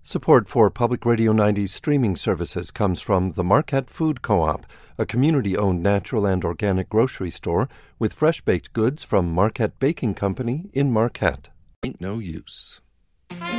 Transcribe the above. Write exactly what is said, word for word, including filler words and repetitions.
Support for Public Radio ninety's streaming services comes from the Marquette Food Co-op, a community-owned natural and organic grocery store with fresh-baked goods from Marquette Baking Company in Marquette. Ain't no use.